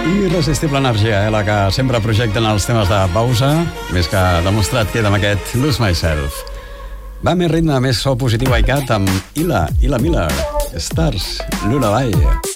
Irresistible energia, la que sempre projecten els temes de pausa, més que demostrat queda amb aquest Lose Myself. Va més ritme, més so positiu, iCat, amb Ila Miller, Stars, Lullaby.